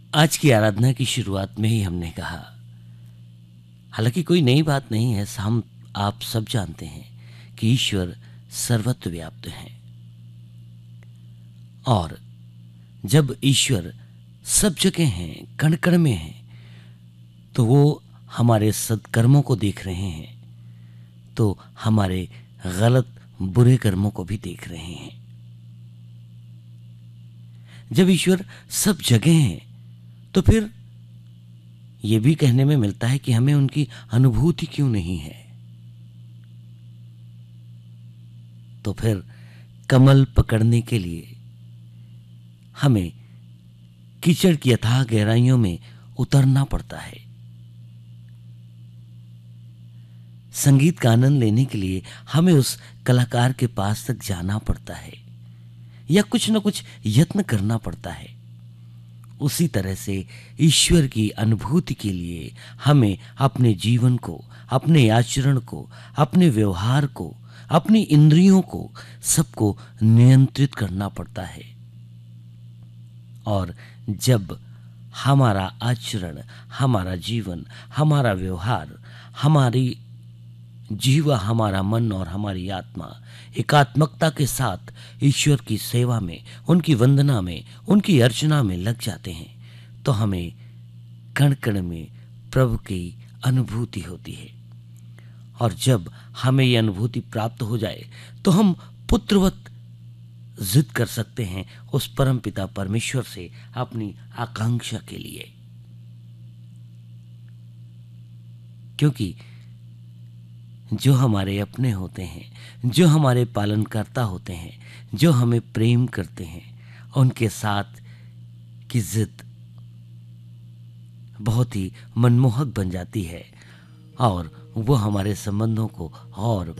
आज की आराधना की शुरुआत में ही हमने कहा, हालांकि कोई नई बात नहीं है, हम आप सब जानते हैं कि ईश्वर सर्वत्र व्याप्त हैं। और जब ईश्वर सब जगह हैं, कण कण में हैं, तो वो हमारे सत्कर्मों को देख रहे हैं, तो हमारे गलत बुरे कर्मों को भी देख रहे हैं। जब ईश्वर सब जगह हैं, तो फिर ये भी कहने में मिलता है कि हमें उनकी अनुभूति क्यों नहीं है। तो फिर कमल पकड़ने के लिए हमें कीचड़ की अथाह गहराइयों में उतरना पड़ता है। संगीत का आनंद लेने के लिए हमें उस कलाकार के पास तक जाना पड़ता है या कुछ न कुछ यत्न करना पड़ता है। उसी तरह से ईश्वर की अनुभूति के लिए हमें अपने जीवन को, अपने आचरण को, अपने व्यवहार को, अपनी इंद्रियों को, सबको नियंत्रित करना पड़ता है। और जब हमारा आचरण, हमारा जीवन, हमारा व्यवहार, हमारी जीवा, हमारा मन और हमारी आत्मा एकात्मकता के साथ ईश्वर की सेवा में, उनकी वंदना में, उनकी अर्चना में लग जाते हैं, तो हमें कण कण में प्रभु की अनुभूति होती है। और जब हमें यह अनुभूति प्राप्त हो जाए तो हम पुत्रवत जिद कर सकते हैं उस परम पिता परमेश्वर से अपनी आकांक्षा के लिए, क्योंकि जो हमारे अपने होते हैं, जो हमारे पालनकर्ता होते हैं, जो हमें प्रेम करते हैं, उनके साथ की जिद बहुत ही मनमोहक बन जाती है और वो हमारे संबंधों को और